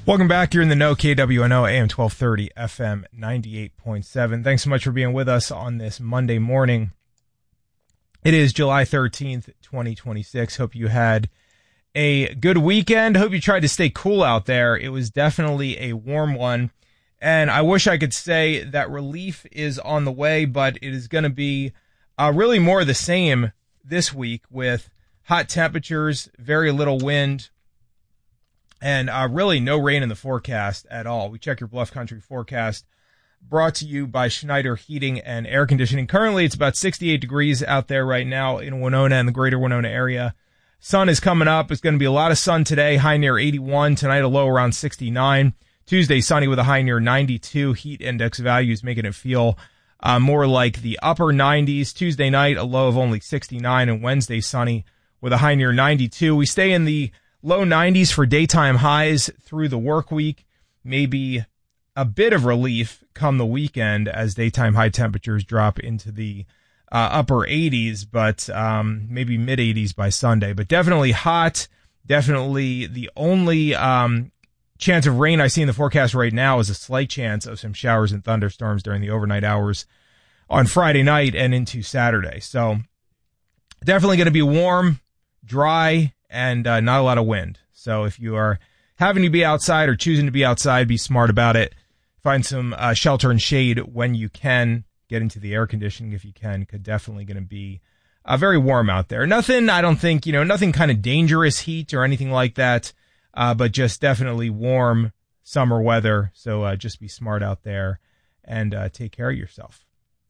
Welcome back. You're in the know, KWNO, AM 1230, FM 98.7. Thanks so much for being with us on this Monday morning. It is July 13th, 2026. Hope you had a good weekend. Hope you tried to stay cool out there. It was definitely a warm one. And I wish I could say that relief is on the way, but it is going to be really more of the same this week with hot temperatures, very little wind, and really no rain in the forecast at all. We check your Bluff Country forecast, brought to you by Schneider Heating and Air Conditioning. Currently, it's about 68 degrees out there right now in Winona and the greater Winona area. Sun is coming up. It's going to be a lot of sun today, high near 81. Tonight, a low around 69. Tuesday, sunny with a high near 92. Heat index values making it feel more like the upper 90s. Tuesday night, a low of only 69. And Wednesday, sunny with a high near 92. We stay in the low 90s for daytime highs through the work week. Maybe a bit of relief come the weekend as daytime high temperatures drop into the upper 80s, but maybe mid 80s by Sunday. But definitely hot. Definitely the only chance of rain I see in the forecast right now is a slight chance of some showers and thunderstorms during the overnight hours on Friday night and into Saturday. So definitely going to be warm, dry, and not a lot of wind. So if you are having to be outside or choosing to be outside, be smart about it. Find some shelter and shade when you can. Get into the air conditioning if you can. Could definitely going to be very warm out there. Nothing, I don't think, nothing kind of dangerous heat or anything like that, but just definitely warm summer weather. So just be smart out there and take care of yourself.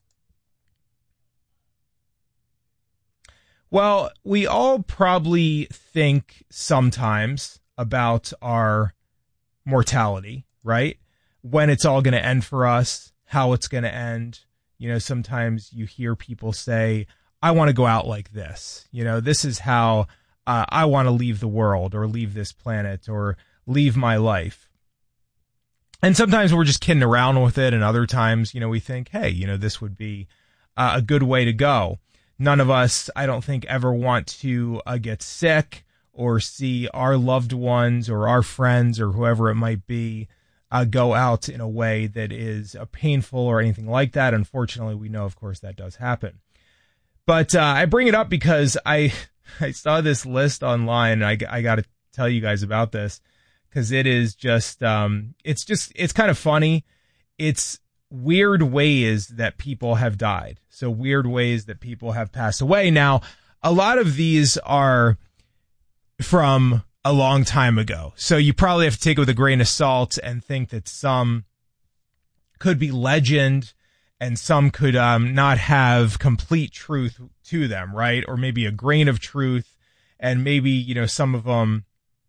Well, we all probably think sometimes about our mortality, right? When it's all going to end for us, how it's going to end. Sometimes you hear people say, I want to go out like this. This is how I want to leave the world or leave this planet or leave my life. And sometimes we're just kidding around with it. And other times, we think, hey, this would be a good way to go. None of us, I don't think, ever want to get sick or see our loved ones or our friends or whoever it might be go out in a way that is painful or anything like that. Unfortunately, we know, of course, that does happen. But I bring it up because I saw this list online. And I got to tell you guys about this because it is just, it's kind of funny. It's weird ways that people have died. So weird ways that people have passed away. Now, a lot of these are from a long time ago. So you probably have to take it with a grain of salt and think that some could be legend and some could not have complete truth to them, right? Or maybe a grain of truth, and maybe, some of them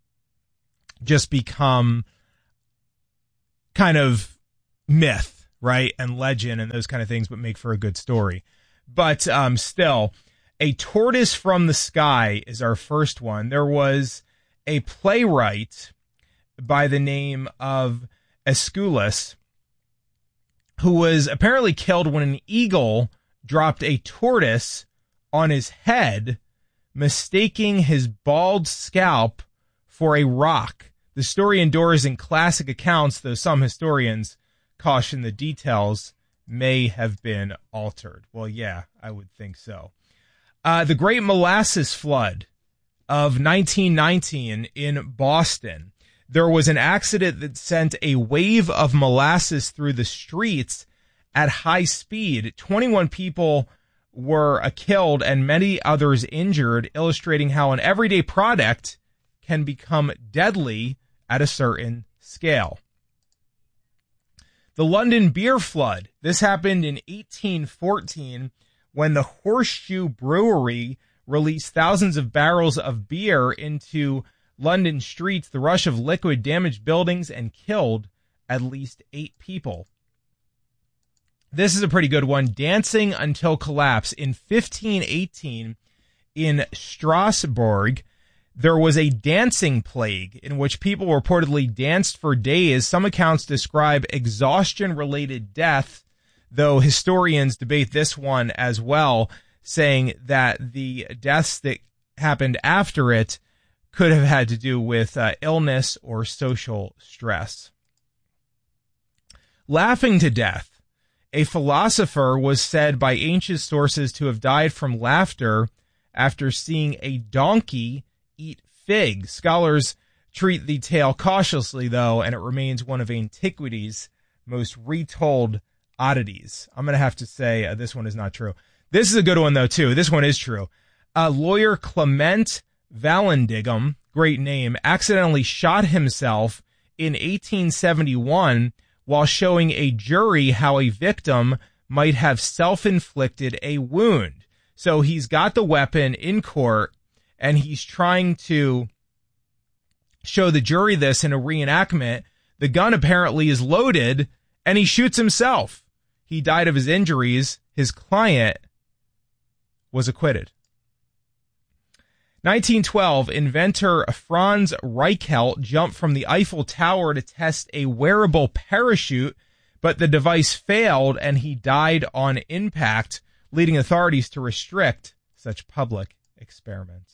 just become kind of myth, right? And legend and those kind of things, but make for a good story. But still, A Tortoise from the Sky is our first one. There was a playwright by the name of Aeschylus who was apparently killed when an eagle dropped a tortoise on his head, mistaking his bald scalp for a rock. The story endures in classic accounts, though some historians caution the details may have been altered. Well, yeah, I would think so. The Great Molasses Flood of 1919 in Boston. There was an accident that sent a wave of molasses through the streets at high speed. 21 people were killed and many others injured, illustrating how an everyday product can become deadly at a certain scale. The London Beer Flood. This happened in 1814 when the Horseshoe Brewery released thousands of barrels of beer into London streets. The rush of liquid damaged buildings and killed at least 8 people. This is a pretty good one. Dancing Until Collapse. In 1518, in Strasbourg, there was a dancing plague in which people reportedly danced for days. Some accounts describe exhaustion-related death, though historians debate this one as well, saying that the deaths that happened after it could have had to do with illness or social stress. Laughing to death. A philosopher was said by ancient sources to have died from laughter after seeing a donkey eat figs. Scholars treat the tale cautiously, though, and it remains one of antiquity's most retold oddities. I'm going to have to say this one is not true. This is a good one, though, too. This one is true. Lawyer Clement Vallandigham, great name, accidentally shot himself in 1871 while showing a jury how a victim might have self-inflicted a wound. So he's got the weapon in court, and he's trying to show the jury this in a reenactment. The gun apparently is loaded, and he shoots himself. He died of his injuries. His client was acquitted. 1912, inventor Franz Reichelt jumped from the Eiffel Tower to test a wearable parachute, but the device failed and he died on impact, leading authorities to restrict such public experiments.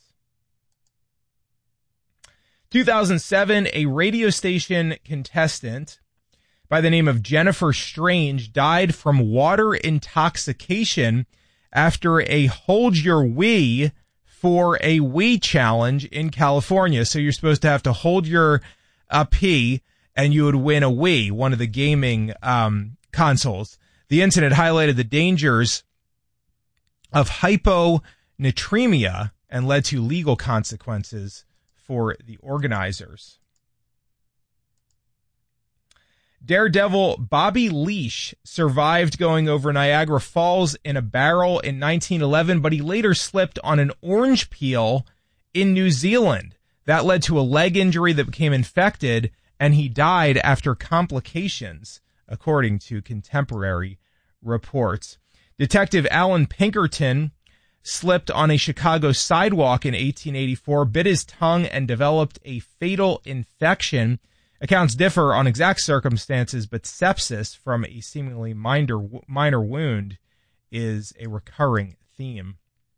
2007, a radio station contestant by the name of Jennifer Strange died from water intoxication after a Hold Your Wee for a Wii challenge in California. So you're supposed to have to hold your pee and you would win a Wii, one of the gaming consoles. The incident highlighted the dangers of hyponatremia and led to legal consequences for the organizers. Daredevil Bobby Leash survived going over Niagara Falls in a barrel in 1911, but he later slipped on an orange peel in New Zealand. That led to a leg injury that became infected, and he died after complications, according to contemporary reports. Detective Alan Pinkerton slipped on a Chicago sidewalk in 1884, bit his tongue, and developed a fatal infection. Accounts differ on exact circumstances, but sepsis from a seemingly minor wound is a recurring theme.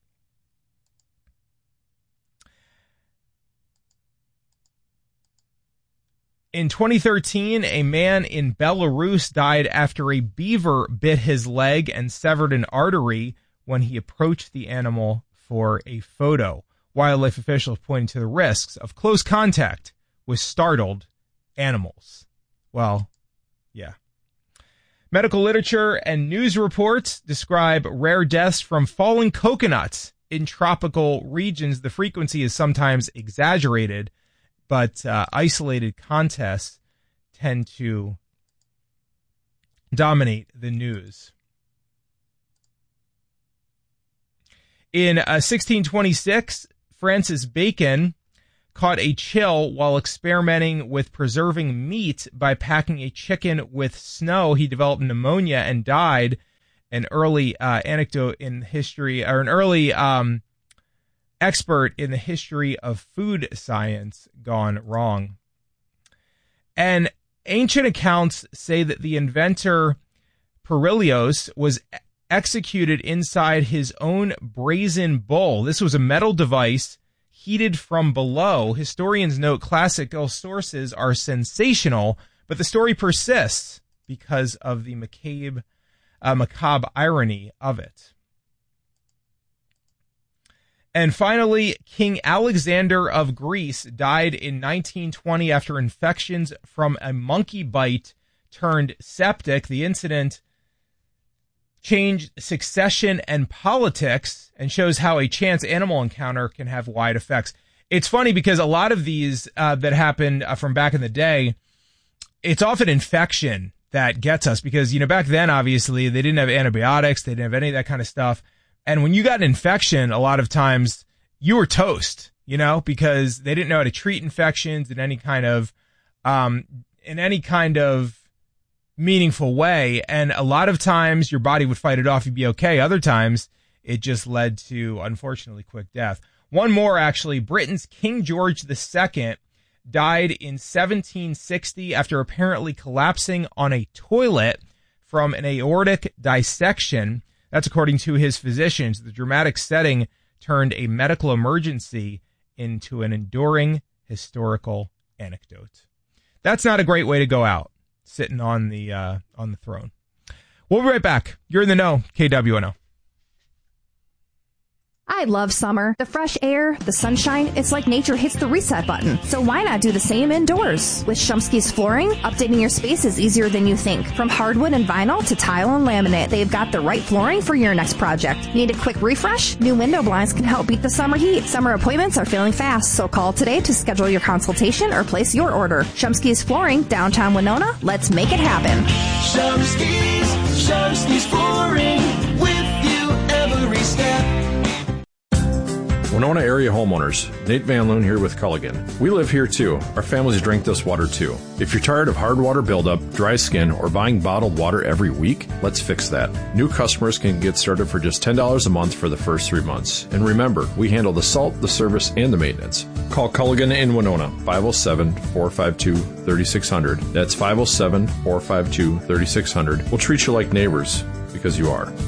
In 2013, a man in Belarus died after a beaver bit his leg and severed an artery when he approached the animal for a photo. Wildlife officials pointing to the risks of close contact with startled animals. Well, yeah. Medical literature and news reports describe rare deaths from falling coconuts in tropical regions. The frequency is sometimes exaggerated, but isolated contests tend to dominate the news. In 1626, Francis Bacon caught a chill while experimenting with preserving meat by packing a chicken with snow. He developed pneumonia and died. An early anecdote in history, or an early expert in the history of food science gone wrong. And ancient accounts say that the inventor Perilios was executed inside his own brazen bull. This was a metal device heated from below. Historians note classical sources are sensational, but the story persists because of the macabre irony of it. And finally, King Alexander of Greece died in 1920 after infections from a monkey bite turned septic. The incident changed succession and politics and shows how a chance animal encounter can have wide effects. It's funny because a lot of these that happened from back in the day, it's often infection that gets us because, you know, back then, obviously, they didn't have antibiotics. They didn't have any of that kind of stuff. And when you got an infection, a lot of times you were toast, you know, because they didn't know how to treat infections in any kind of meaningful way. And a lot of times your body would fight it off. You'd be okay. Other times it just led to, unfortunately, quick death. One more, actually. Britain's King George II died in 1760 after apparently collapsing on a toilet from an aortic dissection. That's according to his physicians. The dramatic setting turned a medical emergency into an enduring historical anecdote. That's not a great way to go out, sitting on the throne. We'll be right back. You're in the know, KWNO. I love summer. The fresh air, the sunshine, it's like nature hits the reset button. So why not do the same indoors? With Shumsky's Flooring, updating your space is easier than you think. From hardwood and vinyl to tile and laminate, they've got the right flooring for your next project. Need a quick refresh? New window blinds can help beat the summer heat. Summer appointments are filling fast, so call today to schedule your consultation or place your order. Shumsky's Flooring, downtown Winona. Let's make it happen. Shumsky's Flooring, with you every step. Winona area homeowners, Nate Van Loon here with Culligan. We live here too. Our families drink this water too. If you're tired of hard water buildup, dry skin, or buying bottled water every week, let's fix that. New customers can get started for just $10 a month for the first 3 months. And remember, we handle the salt, the service, and the maintenance. Call Culligan in Winona, 507-452-3600. That's 507-452-3600. We'll treat you like neighbors, because you are.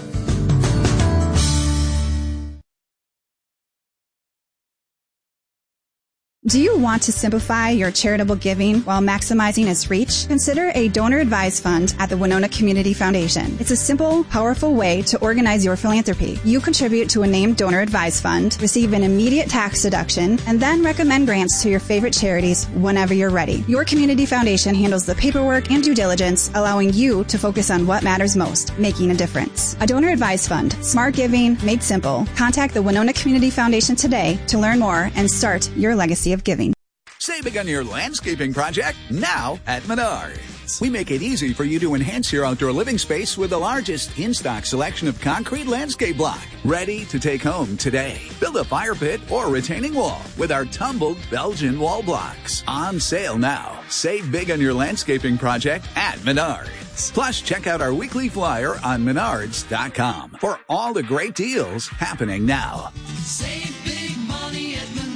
Do you want to simplify your charitable giving while maximizing its reach? Consider a donor-advised fund at the Winona Community Foundation. It's a simple, powerful way to organize your philanthropy. You contribute to a named donor-advised fund, receive an immediate tax deduction, and then recommend grants to your favorite charities whenever you're ready. Your community foundation handles the paperwork and due diligence, allowing you to focus on what matters most, making a difference. A donor-advised fund, smart giving, made simple. Contact the Winona Community Foundation today to learn more and start your legacy of giving. Save big on your landscaping project now at Menards. We make it easy for you to enhance your outdoor living space with the largest in-stock selection of concrete landscape block. Ready to take home today. Build a fire pit or retaining wall with our tumbled Belgian wall blocks. On sale now. Save big on your landscaping project at Menards. Plus, check out our weekly flyer on Menards.com for all the great deals happening now. Save big money at Menards.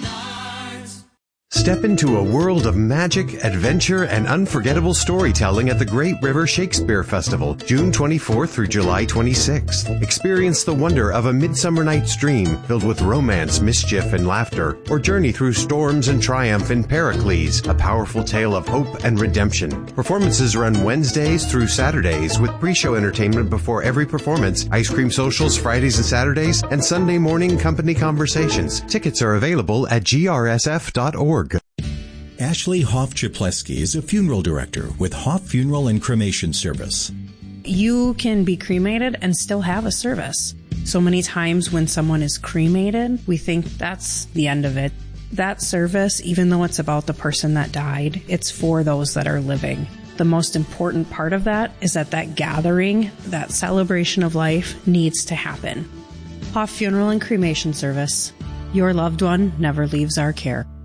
Step into a world of magic, adventure, and unforgettable storytelling at the Great River Shakespeare Festival, June 24th through July 26th. Experience the wonder of A Midsummer Night's Dream filled with romance, mischief, and laughter, or journey through storms and triumph in Pericles, a powerful tale of hope and redemption. Performances run Wednesdays through Saturdays with pre-show entertainment before every performance, ice cream socials Fridays and Saturdays, and Sunday morning company conversations. Tickets are available at grsf.org. Ashley Hoff-Chapleski is a funeral director with Hoff Funeral and Cremation Service. You can be cremated and still have a service. So many times when someone is cremated, we think that's the end of it. That service, even though it's about the person that died, it's for those that are living. The most important part of that is that gathering, that celebration of life needs to happen. Hoff Funeral and Cremation Service. Your loved one never leaves our care.